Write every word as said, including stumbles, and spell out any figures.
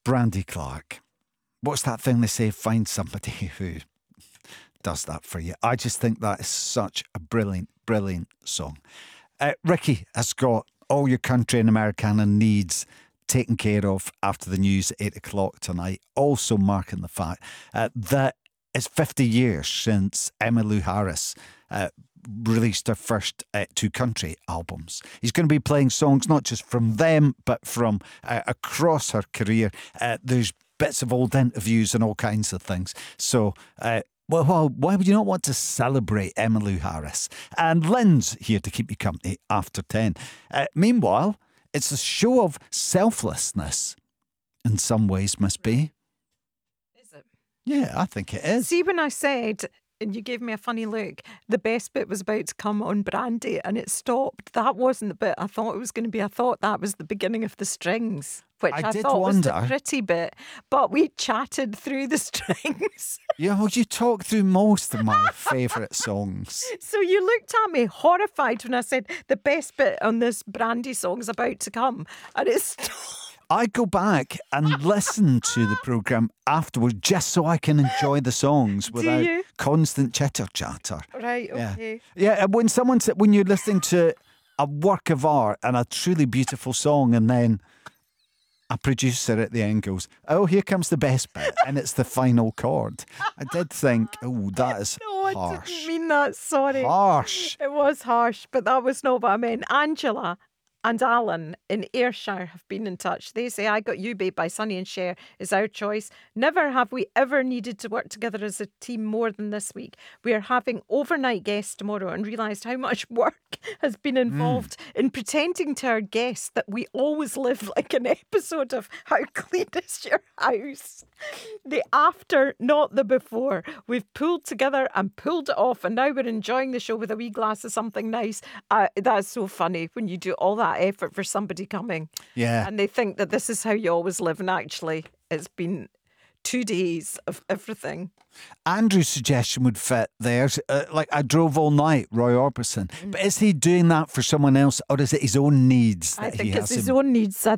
Brandy Clark. What's that thing they say? Find somebody who does that for you. I just think that is such a brilliant, brilliant song. Uh, Ricky has got all your country and Americana needs taken care of after the news at eight o'clock tonight. Also marking the fact uh, that it's fifty years since Emmylou Harris uh, released her first uh, two country albums. He's going to be playing songs not just from them, but from uh, across her career. Uh, there's bits of old interviews and all kinds of things. So, uh, well, well, why would you not want to celebrate Emmylou Harris? And Lynn's here to keep you company after ten. Uh, meanwhile, it's a show of selflessness in some ways, must be. Is it? Yeah, I think it is. See, when I said, and you gave me a funny look, the best bit was about to come on Brandy and it stopped. That wasn't the bit I thought it was going to be. I thought that was the beginning of the strings, which I, I I did thought wonder. was the pretty bit. But we chatted through the strings. Yeah, well, you talk through most of my favourite songs. So you looked at me horrified when I said the best bit on this Brandy song is about to come. And it stopped. I go back and listen to the programme afterwards just so I can enjoy the songs without you? constant chitter chatter. Right, Yeah. okay. Yeah, and when someone said, when you're listening to a work of art and a truly beautiful song, and then a producer at the end goes, "Oh, here comes the best bit," and it's the final chord. I did think, oh, that is No, I harsh. didn't mean that, sorry. Harsh. It was harsh, but that was not what I meant. Angela and Alan in Ayrshire have been in touch. They say, "I Got You Babe" by Sonny and Cher is our choice. Never have we ever needed to work together as a team more than this week. We are having overnight guests tomorrow and realised how much work has been involved mm. in pretending to our guests that we always live like an episode of How Clean Is Your House? The after, not the before. We've pulled together and pulled it off, and now we're enjoying the show with a wee glass of something nice. Uh, that's so funny when you do all that effort for somebody coming. Yeah. And they think that this is how you always live, and actually it's been two days of everything. Andrew's suggestion would fit there. Uh, like, I drove all night, Roy Orbison. Mm. But is he doing that for someone else, or is it his own needs that I think he it's has his him? own needs. I